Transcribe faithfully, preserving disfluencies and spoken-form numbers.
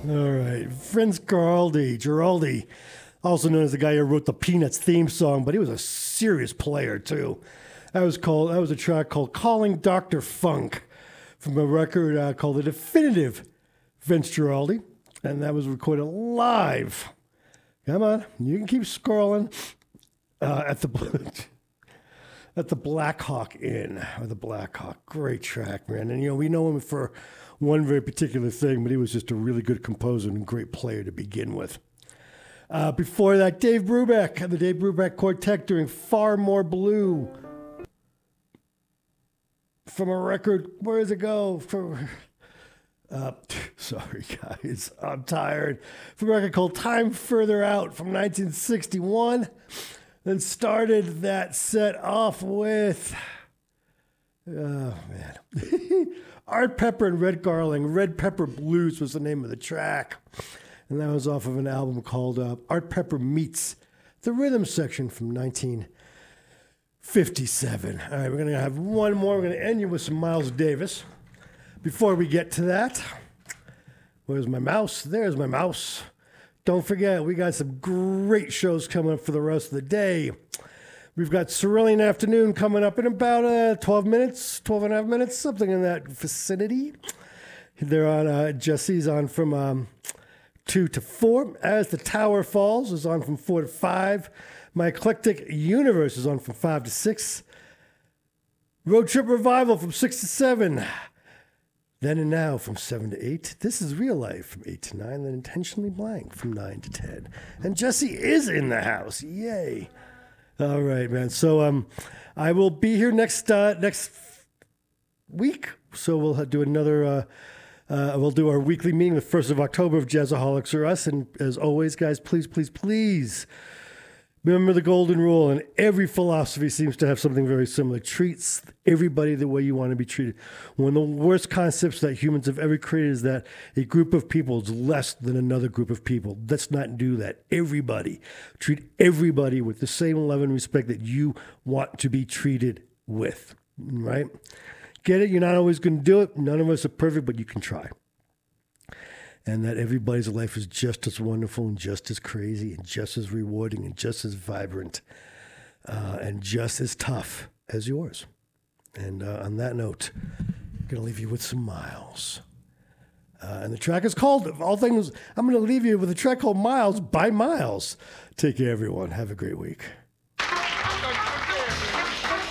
All right. Vince Guaraldi, Giraldi, also known as the guy who wrote the Peanuts theme song, but he was a serious player too. That was called. That was a track called "Calling Doctor Funk" from a record uh, called "The Definitive Vince Giraldi," and that was recorded live. Come on, you can keep scrolling uh, at the at the Blackhawk Inn or the Blackhawk. Great track, man. And you know we know him for one very particular thing, but he was just a really good composer and great player to begin with. Uh, before that, Dave Brubeck and the Dave Brubeck Quartet doing Far More Blue from a record. Where does it go? From, uh, sorry, guys. I'm tired. From a record called Time Further Out from nineteen sixty-one. Then started that set off with, oh, man. Art Pepper and Red Garland. Red Pepper Blues was the name of the track. And that was off of an album called uh, Art Pepper Meets the Rhythm Section from nineteen fifty-seven. All right, we're going to have one more. We're going to end you with some Miles Davis. Before we get to that, where's my mouse? There's my mouse. Don't forget, we got some great shows coming up for the rest of the day. We've got Cerulean Afternoon coming up in about uh, twelve minutes, twelve and a half minutes, something in that vicinity. They're on, uh, Jesse's on from um, two to four. As the Tower Falls is on from four to five. My Eclectic Universe is on from five to six. Road Trip Revival from six to seven. Then and Now from seven to eight. This is Real Life from eight to nine. Then Intentionally Blank from nine to ten. And Jesse is in the house. Yay. All right, man. So um, I will be here next uh, next week. So we'll do another, uh, uh, we'll do our weekly meeting the first of October of Jazzaholics or Us. And as always, guys, please, please, please remember the golden rule. And every philosophy seems to have something very similar. Treats everybody the way you want to be treated. One of the worst concepts that humans have ever created is that a group of people is less than another group of people. Let's not do that. Everybody. Treat everybody with the same love and respect that you want to be treated with. Right? Get it? You're not always going to do it. None of us are perfect, but you can try. And that everybody's life is just as wonderful and just as crazy and just as rewarding and just as vibrant uh, and just as tough as yours. And uh, on that note, I'm going to leave you with some Miles. Uh, and the track is called, of all things, I'm going to leave you with a track called Miles by Miles. Take care, everyone. Have a great week.